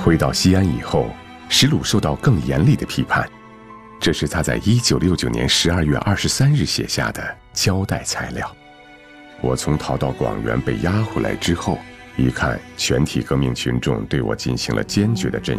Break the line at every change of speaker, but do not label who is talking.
回到西安以后，石鲁受到更严厉的批判，这是他在1969年12月23日写下的交代材料。我从逃到广元被押回来之后，一看全体革命群众对我进行了坚决的镇